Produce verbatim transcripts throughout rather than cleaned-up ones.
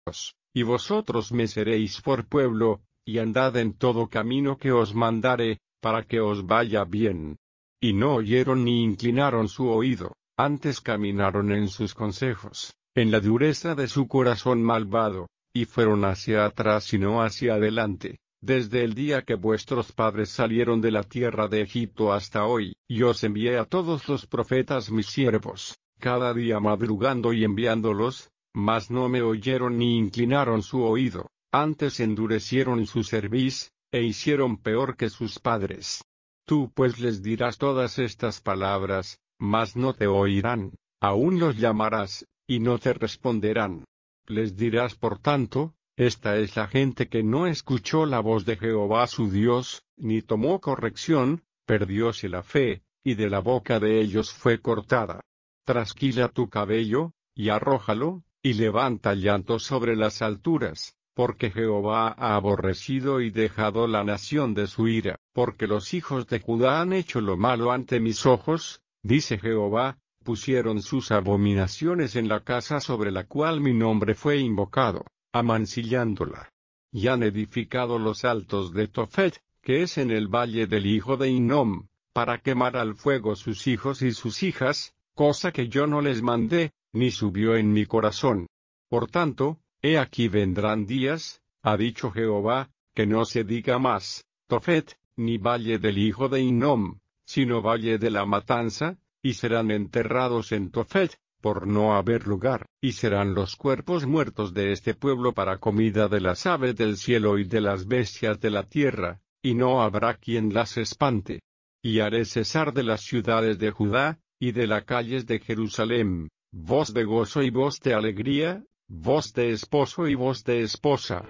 y vosotros me seréis por pueblo, y andad en todo camino que os mandare, para que os vaya bien. Y no oyeron ni inclinaron su oído, antes caminaron en sus consejos, en la dureza de su corazón malvado, y fueron hacia atrás y no hacia adelante, desde el día que vuestros padres salieron de la tierra de Egipto hasta hoy, y os envié a todos los profetas mis siervos, cada día madrugando y enviándolos, mas no me oyeron ni inclinaron su oído, antes endurecieron su cerviz, e hicieron peor que sus padres. Tú pues les dirás todas estas palabras, mas no te oirán, aún los llamarás, y no te responderán. Les dirás por tanto, esta es la gente que no escuchó la voz de Jehová su Dios, ni tomó corrección, perdióse la fe, y de la boca de ellos fue cortada. Trasquila tu cabello, y arrójalo, y levanta llanto sobre las alturas, porque Jehová ha aborrecido y dejado la nación de su ira, porque los hijos de Judá han hecho lo malo ante mis ojos, dice Jehová, pusieron sus abominaciones en la casa sobre la cual mi nombre fue invocado, amancillándola. Y han edificado los altos de Tofet, que es en el valle del hijo de Hinnom, para quemar al fuego sus hijos y sus hijas, cosa que yo no les mandé, ni subió en mi corazón. Por tanto, he aquí vendrán días, ha dicho Jehová, que no se diga más, Tofet, ni valle del hijo de Hinnom, sino valle de la matanza, y serán enterrados en Tofet, por no haber lugar, y serán los cuerpos muertos de este pueblo para comida de las aves del cielo y de las bestias de la tierra, y no habrá quien las espante. Y haré cesar de las ciudades de Judá, y de las calles de Jerusalén, voz de gozo y voz de alegría, voz de esposo y voz de esposa,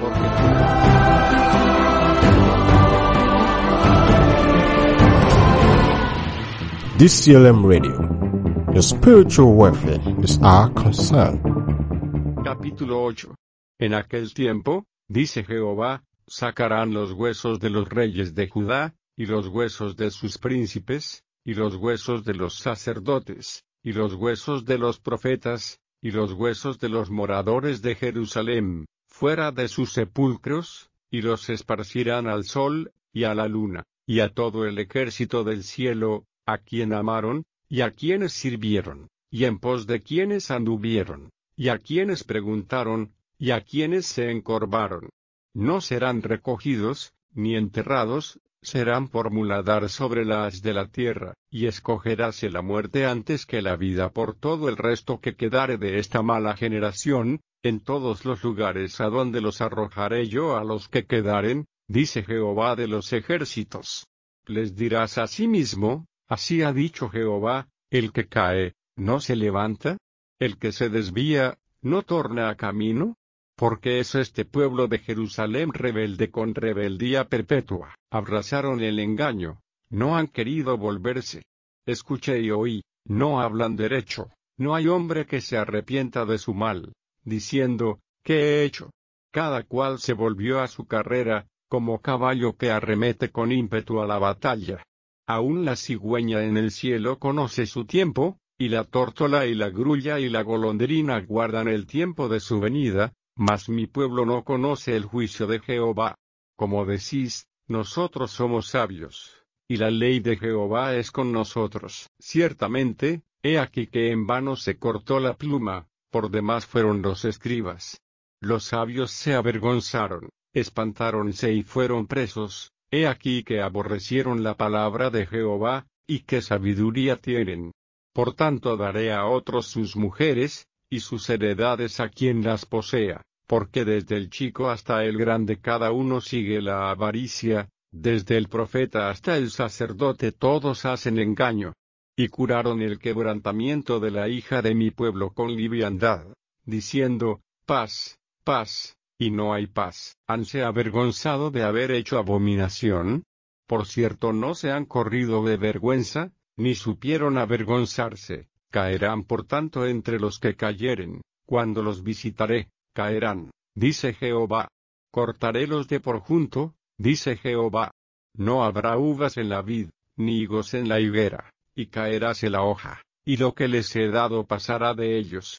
D C L M Radio. Your spiritual welfare is our concern. Capítulo ocho. En aquel tiempo, dice Jehová, sacarán los huesos de los reyes de Judá, y los huesos de sus príncipes, y los huesos de los sacerdotes, y los huesos de los profetas, y los huesos de los moradores de Jerusalén, fuera de sus sepulcros, y los esparcirán al sol, y a la luna, y a todo el ejército del cielo, a quien amaron, y a quienes sirvieron, y en pos de quienes anduvieron, y a quienes preguntaron, y a quienes se encorvaron. No serán recogidos, ni enterrados, serán por muladar sobre la haz de la tierra, y escogeráse la muerte antes que la vida por todo el resto que quedare de esta mala generación, en todos los lugares a donde los arrojaré yo a los que quedaren, dice Jehová de los ejércitos. Les dirás asimismo, así ha dicho Jehová, el que cae, ¿no se levanta? El que se desvía, ¿no torna a camino? Porque es este pueblo de Jerusalén rebelde con rebeldía perpetua. Abrazaron el engaño, no han querido volverse. Escuché y oí, no hablan derecho, no hay hombre que se arrepienta de su mal, diciendo, ¿qué he hecho? Cada cual se volvió a su carrera, como caballo que arremete con ímpetu a la batalla. Aún la cigüeña en el cielo conoce su tiempo, y la tórtola y la grulla y la golondrina guardan el tiempo de su venida, mas mi pueblo no conoce el juicio de Jehová. Como decís, nosotros somos sabios, y la ley de Jehová es con nosotros. Ciertamente, he aquí que en vano se cortó la pluma, por demás fueron los escribas. Los sabios se avergonzaron, espantáronse y fueron presos. He aquí que aborrecieron la palabra de Jehová, y qué sabiduría tienen. Por tanto daré a otros sus mujeres, y sus heredades a quien las posea, porque desde el chico hasta el grande cada uno sigue la avaricia, desde el profeta hasta el sacerdote todos hacen engaño. Y curaron el quebrantamiento de la hija de mi pueblo con liviandad, diciendo, paz, paz. Y no hay paz. ¿Hanse avergonzado de haber hecho abominación? Por cierto no se han corrido de vergüenza, ni supieron avergonzarse, caerán por tanto entre los que cayeren, cuando los visitaré, caerán, dice Jehová. Cortarélos de por junto, dice Jehová. No habrá uvas en la vid, ni higos en la higuera, y caeráse la hoja, y lo que les he dado pasará de ellos.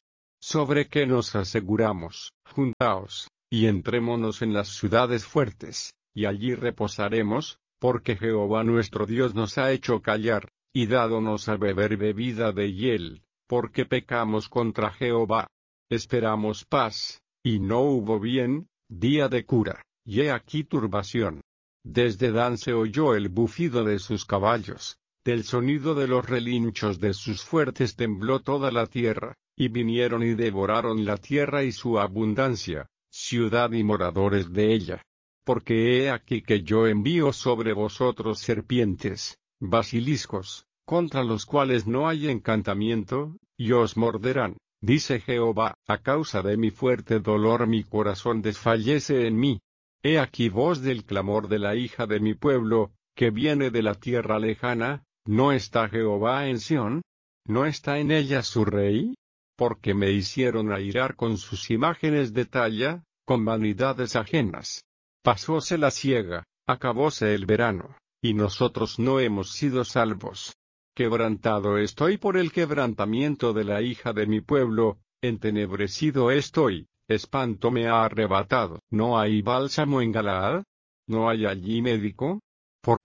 ¿Sobre qué nos aseguramos? Juntaos, y entrémonos en las ciudades fuertes, y allí reposaremos, porque Jehová nuestro Dios nos ha hecho callar, y dádonos a beber bebida de hiel, porque pecamos contra Jehová. Esperamos paz, y no hubo bien, día de cura, y he aquí turbación. Desde Dan se oyó el bufido de sus caballos, del sonido de los relinchos de sus fuertes tembló toda la tierra, y vinieron y devoraron la tierra y su abundancia, ciudad y moradores de ella. Porque he aquí que yo envío sobre vosotros serpientes, basiliscos, contra los cuales no hay encantamiento, y os morderán, dice Jehová, a causa de mi fuerte dolor mi corazón desfallece en mí. He aquí voz del clamor de la hija de mi pueblo, que viene de la tierra lejana, ¿no está Jehová en Sión? ¿No está en ella su rey? Porque me hicieron airar con sus imágenes de talla, con vanidades ajenas. Pasóse la siega, acabóse el verano, y nosotros no hemos sido salvos. Quebrantado estoy por el quebrantamiento de la hija de mi pueblo, entenebrecido estoy, espanto me ha arrebatado. ¿No hay bálsamo en Galaad? ¿No hay allí médico? Por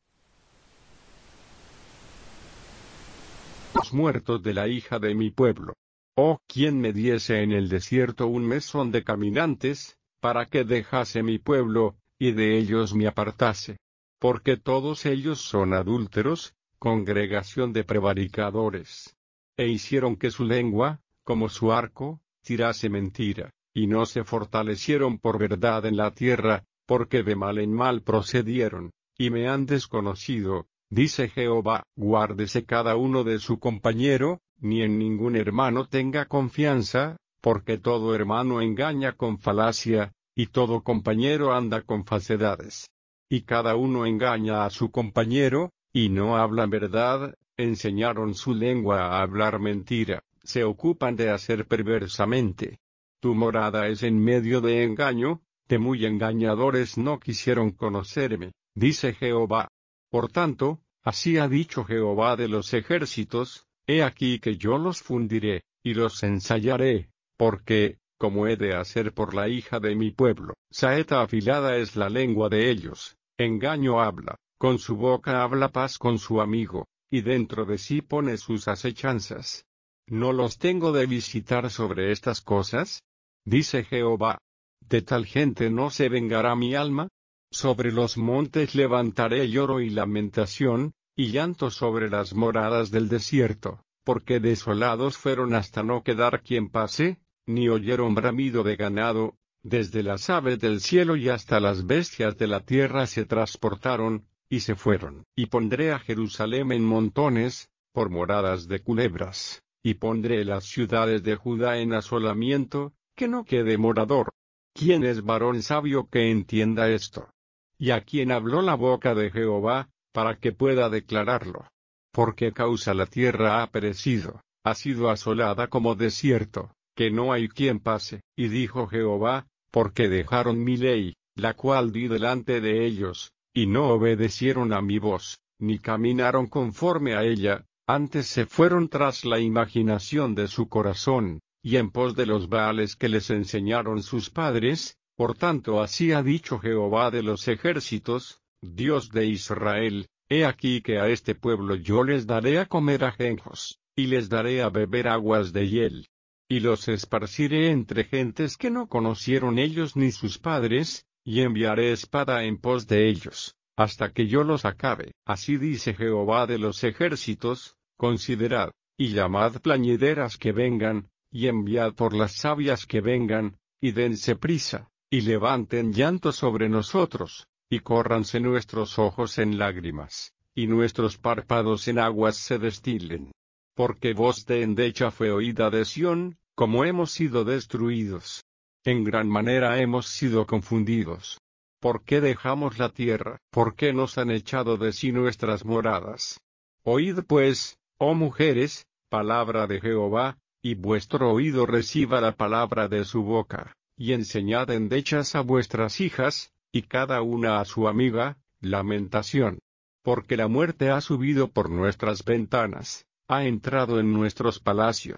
los muertos de la hija de mi pueblo. Oh, ¿quién me diese en el desierto un mesón de caminantes, para que dejase mi pueblo, y de ellos me apartase? Porque todos ellos son adúlteros, congregación de prevaricadores. E hicieron que su lengua, como su arco, tirase mentira, y no se fortalecieron por verdad en la tierra, porque de mal en mal procedieron, y me han desconocido, dice Jehová. Guárdese cada uno de su compañero, ni en ningún hermano tenga confianza, porque todo hermano engaña con falacia, y todo compañero anda con falsedades. Y cada uno engaña a su compañero, y no hablan verdad, enseñaron su lengua a hablar mentira, se ocupan de hacer perversamente. Tu morada es en medio de engaño, de muy engañadores no quisieron conocerme, dice Jehová. Por tanto, así ha dicho Jehová de los ejércitos, he aquí que yo los fundiré, y los ensayaré, porque, como he de hacer por la hija de mi pueblo, saeta afilada es la lengua de ellos, engaño habla, con su boca habla paz con su amigo, y dentro de sí pone sus acechanzas. ¿No los tengo de visitar sobre estas cosas? Dice Jehová. ¿De tal gente no se vengará mi alma? Sobre los montes levantaré lloro y lamentación, y llanto sobre las moradas del desierto, porque desolados fueron hasta no quedar quien pase, ni oyeron bramido de ganado, desde las aves del cielo y hasta las bestias de la tierra se transportaron, y se fueron. Y pondré a Jerusalén en montones, por moradas de culebras, y pondré las ciudades de Judá en asolamiento, que no quede morador. ¿Quién es varón sabio que entienda esto? ¿Y a quién habló la boca de Jehová, para que pueda declararlo? ¿Por qué causa la tierra ha perecido, ha sido asolada como desierto, que no hay quien pase? Y dijo Jehová, porque dejaron mi ley, la cual di delante de ellos, y no obedecieron a mi voz, ni caminaron conforme a ella, antes se fueron tras la imaginación de su corazón, y en pos de los baales que les enseñaron sus padres. Por tanto así ha dicho Jehová de los ejércitos, Dios de Israel, he aquí que a este pueblo yo les daré a comer ajenjos, y les daré a beber aguas de hiel. Y los esparciré entre gentes que no conocieron ellos ni sus padres, y enviaré espada en pos de ellos, hasta que yo los acabe. Así dice Jehová de los ejércitos, considerad, y llamad plañideras que vengan, y enviad por las sabias que vengan, y dense prisa, y levanten llanto sobre nosotros, y córranse nuestros ojos en lágrimas, y nuestros párpados en aguas se destilen. Porque voz de endecha fue oída de Sión, como hemos sido destruidos. En gran manera hemos sido confundidos. ¿Por qué dejamos la tierra? ¿Por qué nos han echado de sí nuestras moradas? Oíd pues, oh mujeres, palabra de Jehová, y vuestro oído reciba la palabra de su boca, y enseñad endechas a vuestras hijas, y cada una a su amiga, lamentación. Porque la muerte ha subido por nuestras ventanas, ha entrado en nuestros palacios,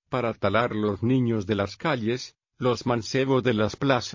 para talar los niños de las calles, los mancebos de las plazas.